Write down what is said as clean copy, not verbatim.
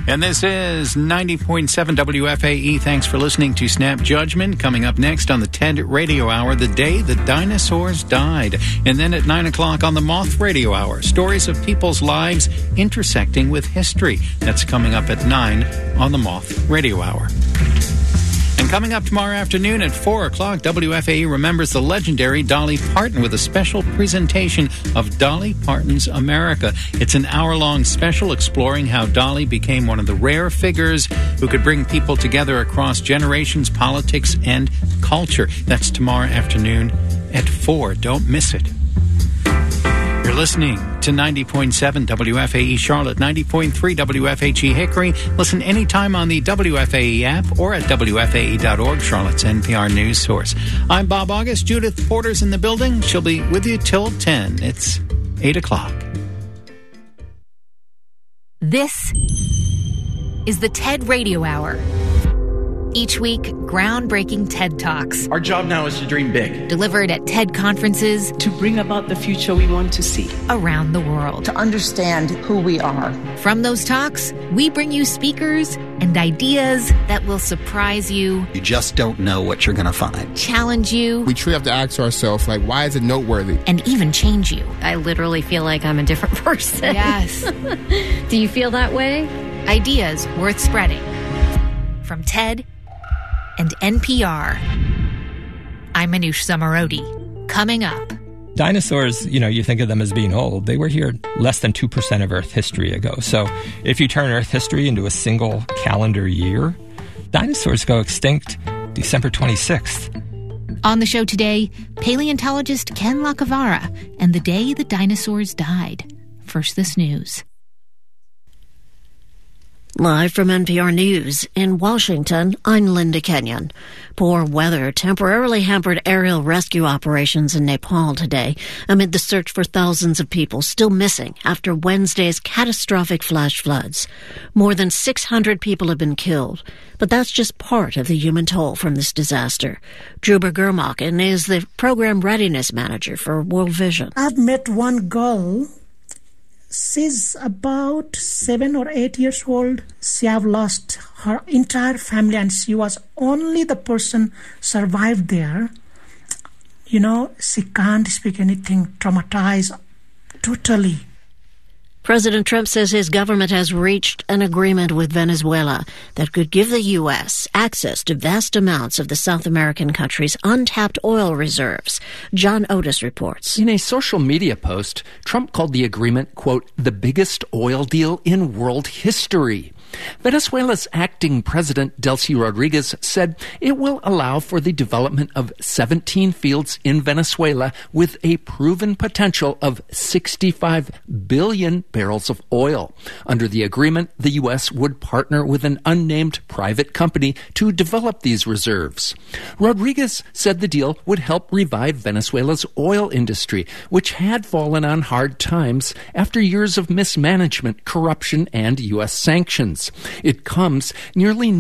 And this is 90.7 WFAE. Thanks for listening to Snap Judgment. Coming up next on the TED Radio Hour, the day the dinosaurs died. And then at 9 o'clock on the Moth Radio Hour, stories of people's lives intersecting with history. That's coming up at 9 on the Moth Radio Hour. And coming up tomorrow afternoon at 4 o'clock, WFAE remembers the legendary Dolly Parton with a special presentation of Dolly Parton's America. It's an hour-long special exploring how Dolly became one of the rare figures who could bring people together across generations, politics, and culture. That's tomorrow afternoon at 4. Don't miss it. You're listening to 90.7 WFAE Charlotte, 90.3 WFHE Hickory. Listen anytime on the WFAE app or at WFAE.org, Charlotte's NPR news source. I'm Bob August. Judith Porter's in the building. She'll be with you till 10. It's 8 o'clock. This is the TED Radio Hour. Each week, groundbreaking TED Talks. Our job now is to dream big. Delivered at TED conferences. To bring about the future we want to see. Around the world. To understand who we are. From those talks, we bring you speakers and ideas that will surprise you. You just don't know what you're going to find. Challenge you. We truly have to ask ourselves, why is it noteworthy? And even change you. I literally feel like I'm a different person. Yes. Do you feel that way? Ideas worth spreading. From TED and NPR. I'm Manoush Zomorodi. Coming up. Dinosaurs, you think of them as being old. They were here less than 2% of Earth history ago. So if you turn Earth history into a single calendar year, dinosaurs go extinct December 26th. On the show today, paleontologist Ken Lacavara and the day the dinosaurs died. First, this news. Live from NPR News in Washington, I'm Linda Kenyon. Poor weather temporarily hampered aerial rescue operations in Nepal today amid the search for thousands of people still missing after Wednesday's catastrophic flash floods. More than 600 people have been killed, but that's just part of the human toll from this disaster. Druba Gurmakin is the program readiness manager for World Vision. I've met one girl. She's about 7 or 8 years old. She have lost her entire family and she was only the person survived there. She can't speak anything, traumatized totally. President Trump says his government has reached an agreement with Venezuela that could give the U.S. access to vast amounts of the South American country's untapped oil reserves. John Otis reports. In a social media post, Trump called the agreement, quote, the biggest oil deal in world history. Venezuela's acting president, Delcy Rodriguez, said it will allow for the development of 17 fields in Venezuela with a proven potential of 65 billion barrels of oil. Under the agreement, the U.S. would partner with an unnamed private company to develop these reserves. Rodriguez said the deal would help revive Venezuela's oil industry, which had fallen on hard times after years of mismanagement, corruption, and U.S. sanctions. It comes nearly